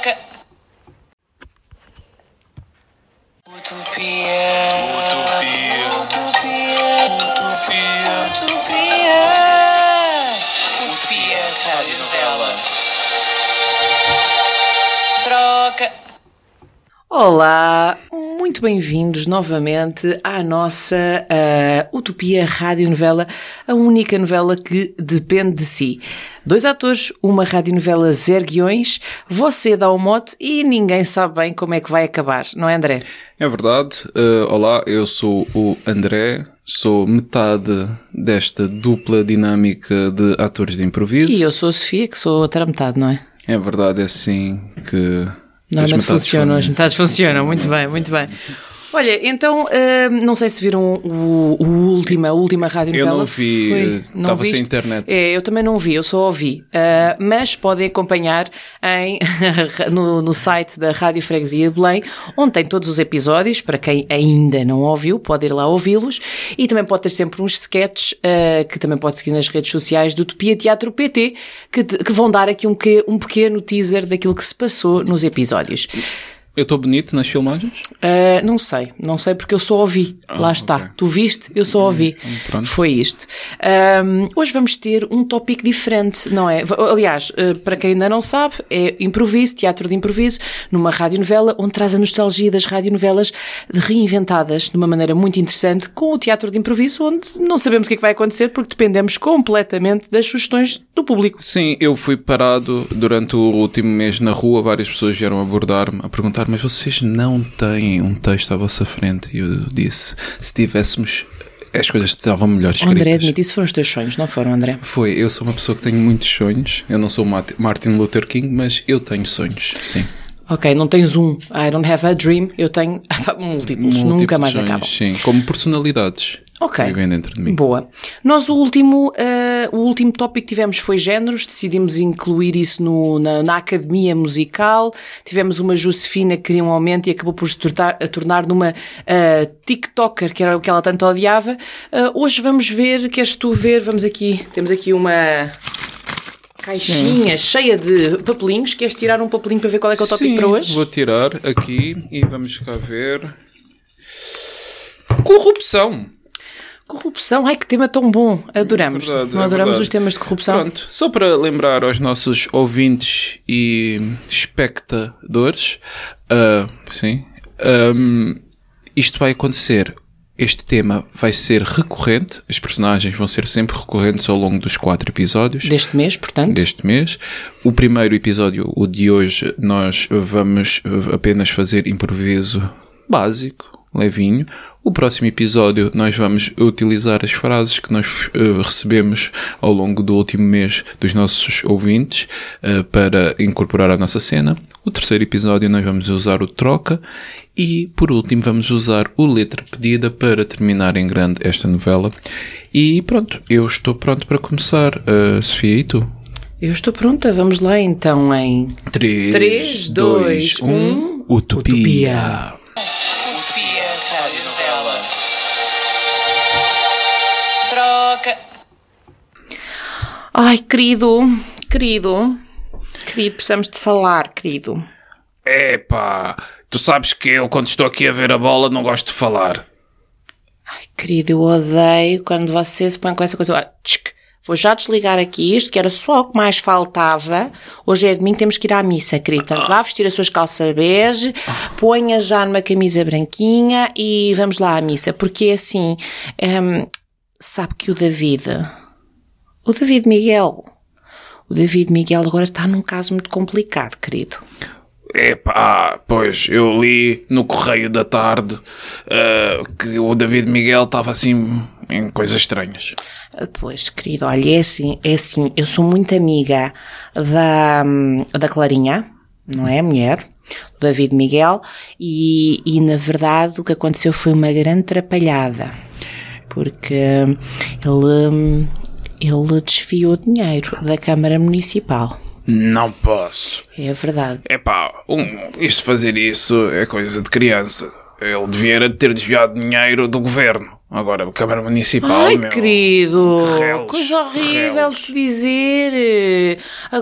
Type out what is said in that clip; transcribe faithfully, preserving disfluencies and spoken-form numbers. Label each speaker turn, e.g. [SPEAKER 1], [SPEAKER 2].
[SPEAKER 1] Troca. Utopia. Utopia. Utopia. Utopia. Utopia. Utopia. Rádio Novela. Troca.
[SPEAKER 2] Olá, muito bem-vindos novamente à nossa uh, Utopia Radionovela, a única novela que depende de si. Dois atores, uma radionovela zero guiões, você dá o mote e ninguém sabe bem como é que vai acabar, não é, André?
[SPEAKER 3] É verdade. Uh, olá, eu sou o André, sou metade desta dupla dinâmica de atores de improviso.
[SPEAKER 2] E eu sou a Sofia, que sou a outra metade, não é?
[SPEAKER 3] É verdade, é assim que...
[SPEAKER 2] Normalmente funcionam, as metades funcionam, muito bem, muito bem. Olha, então, uh, não sei se viram o, o última, a última radionovela.
[SPEAKER 3] Eu não vi, estava sem internet.
[SPEAKER 2] É, eu também não vi, eu só ouvi. Uh, mas podem acompanhar em, no, no site da Rádio Freguesia de Belém, onde tem todos os episódios, para quem ainda não ouviu, pode ir lá ouvi-los. E também pode ter sempre uns sketches, uh, que também pode seguir nas redes sociais do Utopia Teatro P T, que, que vão dar aqui um, um pequeno teaser daquilo que se passou nos episódios.
[SPEAKER 3] Eu estou bonito nas filmagens?
[SPEAKER 2] Uh, não sei, não sei porque eu só ouvi. Ah, Lá está. Okay. Tu viste? Eu só ouvi.
[SPEAKER 3] Pronto.
[SPEAKER 2] Foi isto. Um, hoje vamos ter um tópico diferente, não é? Aliás, uh, para quem ainda não sabe, é improviso, teatro de improviso, numa radionovela onde traz a nostalgia das radionovelas reinventadas de uma maneira muito interessante, com o teatro de improviso, onde não sabemos o que é que vai acontecer porque dependemos completamente das sugestões do público.
[SPEAKER 3] Sim, eu fui parado durante o último mês na rua, várias pessoas vieram abordar-me a perguntar: mas vocês não têm um texto à vossa frente? E eu disse, se tivéssemos, as coisas estavam melhor escritas.
[SPEAKER 2] André, admite, isso foram os teus sonhos, não foram, André?
[SPEAKER 3] Foi, eu sou uma pessoa que tenho muitos sonhos. Eu não sou Martin Luther King, mas eu tenho sonhos, sim.
[SPEAKER 2] Ok, não tens um. I don't have a dream. Eu tenho múltiplos, múltiplos nunca mais
[SPEAKER 3] sonhos,
[SPEAKER 2] acabam.
[SPEAKER 3] Sim, como personalidades.
[SPEAKER 2] Ok,
[SPEAKER 3] vivem dentro de mim.
[SPEAKER 2] Boa. Nós o último, uh, o último tópico que tivemos foi géneros, decidimos incluir isso no, na, na academia musical, tivemos uma Josefina que queria um aumento e acabou por se tornar, a tornar numa uh, TikToker, que era o que ela tanto odiava. Uh, hoje vamos ver, queres tu ver, vamos aqui, temos aqui uma caixinha Sim. cheia de papelinhos, queres tirar um papelinho para ver qual é que é o tópico
[SPEAKER 3] Sim,
[SPEAKER 2] para hoje?
[SPEAKER 3] Vou tirar aqui e vamos cá ver. Corrupção.
[SPEAKER 2] Corrupção, ai que tema tão bom, adoramos,
[SPEAKER 3] é verdade,
[SPEAKER 2] não
[SPEAKER 3] é
[SPEAKER 2] adoramos
[SPEAKER 3] verdade.
[SPEAKER 2] Os temas de corrupção.
[SPEAKER 3] Pronto, só para lembrar aos nossos ouvintes e espectadores, uh, sim, um, isto vai acontecer, este tema vai ser recorrente, as personagens vão ser sempre recorrentes ao longo dos quatro episódios.
[SPEAKER 2] Deste mês, portanto.
[SPEAKER 3] Deste mês. O primeiro episódio, o de hoje, nós vamos apenas fazer improviso básico, levinho. O próximo episódio nós vamos utilizar as frases que nós uh, recebemos ao longo do último mês dos nossos ouvintes uh, para incorporar à nossa cena. O terceiro episódio nós vamos usar o troca e por último vamos usar o letra pedida para terminar em grande esta novela. E pronto, eu estou pronto para começar. Uh, Sofia, e tu?
[SPEAKER 2] Eu estou pronta, vamos lá então em três, dois, um,
[SPEAKER 3] Utopia.
[SPEAKER 2] Utopia.
[SPEAKER 1] Troca.
[SPEAKER 2] Ai, querido, querido, querido, precisamos de falar, querido.
[SPEAKER 4] Epá, tu sabes que eu, quando estou aqui a ver a bola, não gosto de falar.
[SPEAKER 2] Ai, querido, eu odeio quando você se põe com essa coisa. Tchic, vou já desligar aqui isto, que era só o que mais faltava. Hoje é domingo, temos que ir à missa, querido. Portanto, vá vestir as suas calças bege, ponha já numa camisa branquinha e vamos lá à missa. Porque assim, hum, sabe que o David, o David Miguel, o David Miguel agora está num caso muito complicado, querido.
[SPEAKER 4] Epá, pois, eu li no Correio da Tarde uh, que o David Miguel estava assim em coisas estranhas.
[SPEAKER 2] Pois, querido, olha, é assim, é assim, eu sou muito amiga da, da Clarinha, não é, a mulher, do David Miguel, e, e na verdade o que aconteceu foi uma grande atrapalhada, porque ele, ele desviou dinheiro da Câmara Municipal.
[SPEAKER 4] Não posso.
[SPEAKER 2] É verdade.
[SPEAKER 4] Epá, um, isto fazer isso é coisa de criança. Ele devia ter desviado dinheiro do governo. Agora, a Câmara Municipal,
[SPEAKER 2] Ai,
[SPEAKER 4] meu...
[SPEAKER 2] querido,
[SPEAKER 4] Que reles,
[SPEAKER 2] coisa horrível
[SPEAKER 4] reles.
[SPEAKER 2] de se dizer.